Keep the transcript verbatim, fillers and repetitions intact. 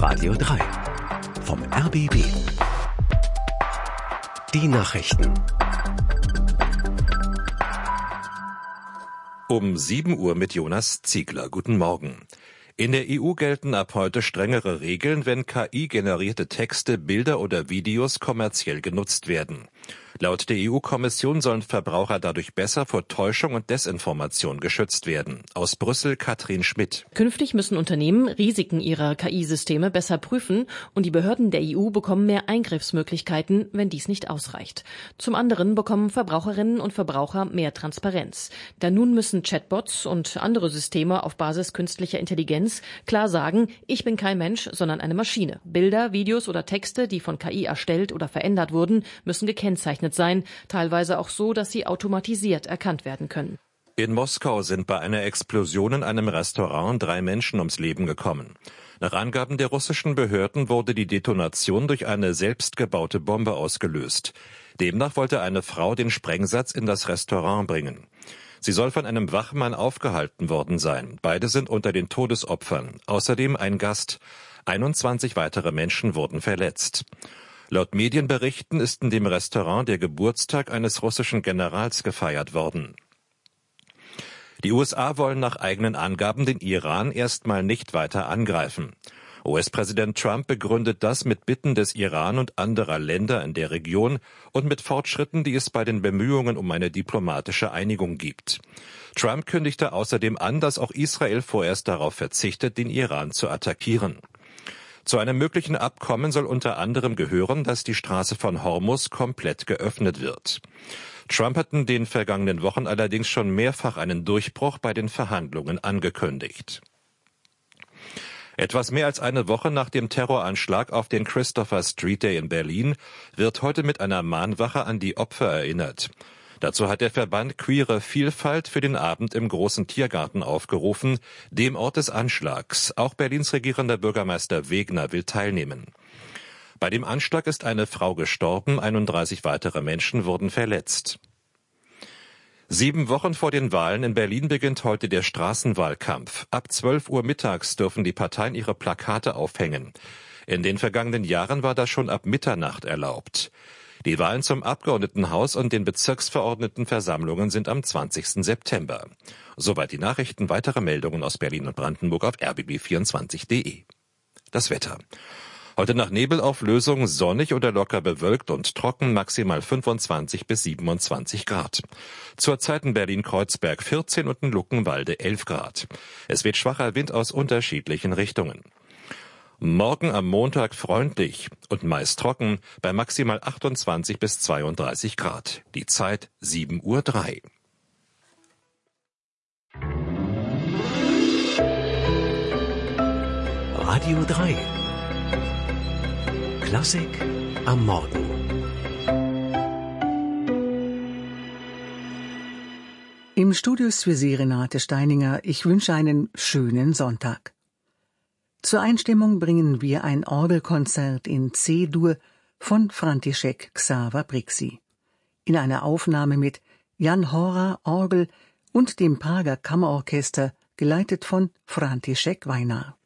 Radio drei vom R B B. Die Nachrichten. Um sieben Uhr mit Jonas Ziegler. Guten Morgen. In der E U gelten ab heute strengere Regeln, wenn K I-generierte Texte, Bilder oder Videos kommerziell genutzt werden. Laut der E U-Kommission sollen Verbraucher dadurch besser vor Täuschung und Desinformation geschützt werden. Aus Brüssel Katrin Schmidt. Künftig müssen Unternehmen Risiken ihrer K I-Systeme besser prüfen und die Behörden der E U bekommen mehr Eingriffsmöglichkeiten, wenn dies nicht ausreicht. Zum anderen bekommen Verbraucherinnen und Verbraucher mehr Transparenz. Denn nun müssen Chatbots und andere Systeme auf Basis künstlicher Intelligenz klar sagen, ich bin kein Mensch, sondern eine Maschine. Bilder, Videos oder Texte, die von K I erstellt oder verändert wurden, müssen gekennzeichnet sein, teilweise auch so, dass sie automatisiert erkannt werden können. In Moskau sind bei einer Explosion in einem Restaurant drei Menschen ums Leben gekommen. Nach Angaben der russischen Behörden wurde die Detonation durch eine selbstgebaute Bombe ausgelöst. Demnach wollte eine Frau den Sprengsatz in das Restaurant bringen. Sie soll von einem Wachmann aufgehalten worden sein. Beide sind unter den Todesopfern. Außerdem ein Gast. einundzwanzig weitere Menschen wurden verletzt. Laut Medienberichten ist in dem Restaurant der Geburtstag eines russischen Generals gefeiert worden. Die U S A wollen nach eigenen Angaben den Iran erstmal nicht weiter angreifen. U S-Präsident Trump begründet das mit Bitten des Iran und anderer Länder in der Region und mit Fortschritten, die es bei den Bemühungen um eine diplomatische Einigung gibt. Trump kündigte außerdem an, dass auch Israel vorerst darauf verzichtet, den Iran zu attackieren. Zu einem möglichen Abkommen soll unter anderem gehören, dass die Straße von Hormuz komplett geöffnet wird. Trump hat in den vergangenen Wochen allerdings schon mehrfach einen Durchbruch bei den Verhandlungen angekündigt. Etwas mehr als eine Woche nach dem Terroranschlag auf den Christopher Street Day in Berlin wird heute mit einer Mahnwache an die Opfer erinnert. Dazu hat der Verband Queere Vielfalt für den Abend im Großen Tiergarten aufgerufen, dem Ort des Anschlags. Auch Berlins regierender Bürgermeister Wegner will teilnehmen. Bei dem Anschlag ist eine Frau gestorben, einunddreißig weitere Menschen wurden verletzt. Sieben Wochen vor den Wahlen in Berlin beginnt heute der Straßenwahlkampf. Ab zwölf Uhr mittags dürfen die Parteien ihre Plakate aufhängen. In den vergangenen Jahren war das schon ab Mitternacht erlaubt. Die Wahlen zum Abgeordnetenhaus und den Bezirksverordnetenversammlungen sind am zwanzigsten September. Soweit die Nachrichten. Weitere Meldungen aus Berlin und Brandenburg auf r b b vierundzwanzig punkt de. Das Wetter. Heute nach Nebelauflösung sonnig oder locker bewölkt und trocken, maximal fünfundzwanzig bis siebenundzwanzig Grad. Zurzeit in Berlin-Kreuzberg vierzehn und in Luckenwalde elf Grad. Es weht schwacher Wind aus unterschiedlichen Richtungen. Morgen am Montag freundlich und meist trocken bei maximal achtundzwanzig bis zweiunddreißig Grad. Die Zeit sieben Uhr drei. Radio drei. Klassik am Morgen. Im Studio ist für Sie Renate Steininger. Ich wünsche einen schönen Sonntag. Zur Einstimmung bringen wir ein Orgelkonzert in C-Dur von František Xaver Brixi. In einer Aufnahme mit Jan Hora Orgel und dem Prager Kammerorchester, geleitet von František Vajnar.